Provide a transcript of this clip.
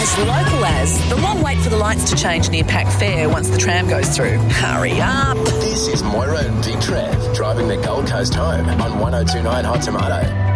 As local as the long wait for the lights to change near Pack Fair once the tram goes through. Hurry up. This is Moira and Big Trev driving the Gold Coast home on 102.9 Hot Tomato.